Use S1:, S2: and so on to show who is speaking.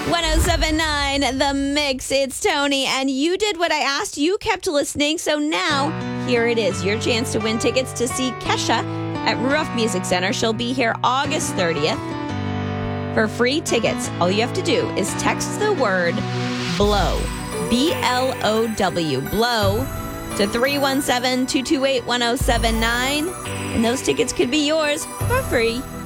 S1: 1079 The Mix. It's Tony, and you did what I asked. You kept listening, so now here it is. Your chance to win tickets to see Kesha at Ruoff Music Center. She'll be here August 30th. For free tickets, all you have to do is text the word BLOW, B-L-O-W, BLOW, to 317-228-1079, and those tickets could be yours for free.